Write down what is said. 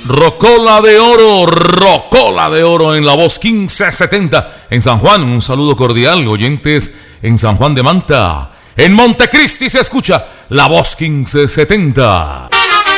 Rocola de oro en la voz 1570 en San Juan. Un saludo cordial, oyentes en San Juan de Manta. En Montecristi se escucha la voz 1570.